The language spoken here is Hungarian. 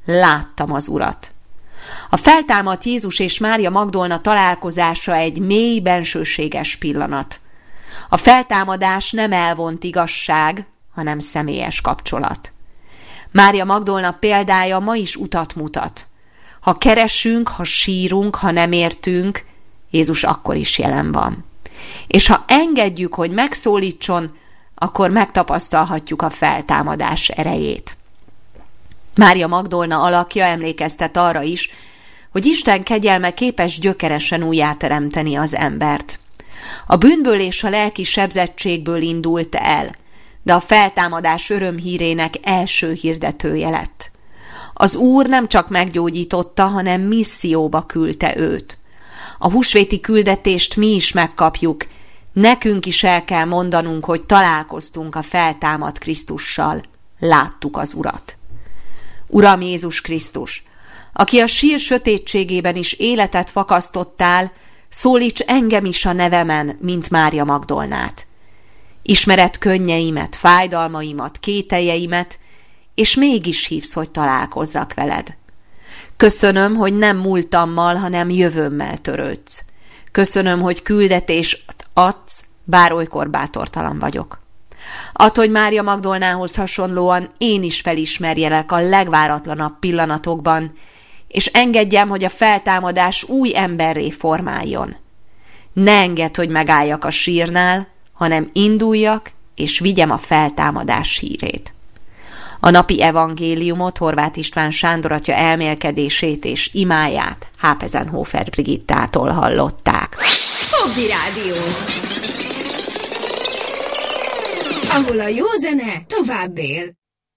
láttam az Urat. A feltámadt Jézus és Mária Magdolna találkozása egy mély, bensőséges pillanat. A feltámadás nem elvont igazság, hanem személyes kapcsolat. Mária Magdolna példája ma is utat mutat. Ha keresünk, ha sírunk, ha nem értünk, Jézus akkor is jelen van. És ha engedjük, hogy megszólítson, akkor megtapasztalhatjuk a feltámadás erejét. Mária Magdolna alakja emlékeztet arra is, hogy Isten kegyelme képes gyökeresen újjáteremteni az embert. A bűnből és a lelki sebzettségből indult el, de a feltámadás örömhírének első hirdetője lett. Az Úr nem csak meggyógyította, hanem misszióba küldte őt. A húsvéti küldetést mi is megkapjuk, nekünk is el kell mondanunk, hogy találkoztunk a feltámadt Krisztussal, láttuk az Urat. Uram Jézus Krisztus, aki a sír sötétségében is életet fakasztottál, szólíts engem is a nevemen, mint Mária Magdolnát. Ismered könnyeimet, fájdalmaimat, kételjeimet, és mégis hívsz, hogy találkozzak veled. Köszönöm, hogy nem múltammal, hanem jövőmmel törődsz. Köszönöm, hogy küldetést adsz, bár olykor bátortalan vagyok. Add, hogy Mária Magdolnához hasonlóan én is felismerjelek a legváratlanabb pillanatokban, és engedjem, hogy a feltámadás új emberré formáljon. Ne engedd, hogy megálljak a sírnál, hanem induljak, és vigyem a feltámadás hírét. A napi evangéliumot Horváth István Sándor atya elmélkedését és imáját Hápezenhofer Brigittától hallották. Hobby Rádió, ahol a jó zene tovább él.